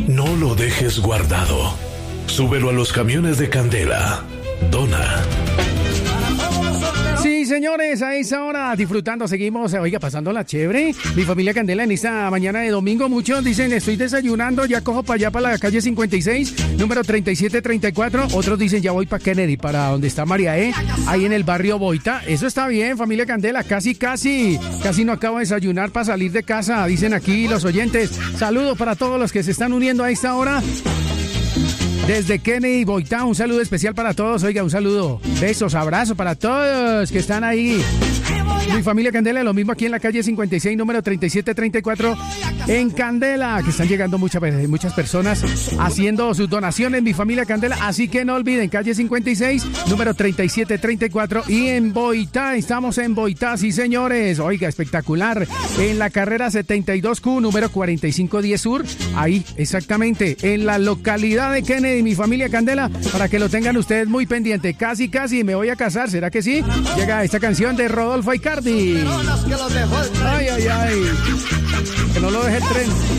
No lo dejes guardado. Súbelo a los camiones de Candela. Dona. Sí, señores, a esa hora disfrutando, seguimos, oiga, pasándola chévere. Mi familia Candela en esta mañana de domingo, muchos dicen, estoy desayunando, ya cojo para allá, para la calle 56, número 3734. Otros dicen, ya voy para Kennedy, para donde está María ahí en el barrio Boita. Eso está bien, familia Candela, casi no acabo de desayunar para salir de casa, dicen aquí los oyentes. Saludos para todos los que se están uniendo a esta hora. Desde Kennedy, Boita, un saludo especial para todos. Oiga, un saludo, besos, abrazos para todos que están ahí. Mi familia Candela, lo mismo aquí en la calle 56, número 3734, en Candela, que están llegando muchas personas haciendo sus donaciones, mi familia Candela. Así que no olviden, calle 56, número 3734, y en Boita, estamos en Boita, sí señores. Oiga, espectacular, en la carrera 72Q, número 4510 Sur, ahí exactamente, en la localidad de Kennedy, mi familia Candela, para que lo tengan ustedes muy pendiente. Casi me voy a casar, ¿será que sí? Llega esta canción de Rodolfo Icardi. Ay, que no lo deje el tren.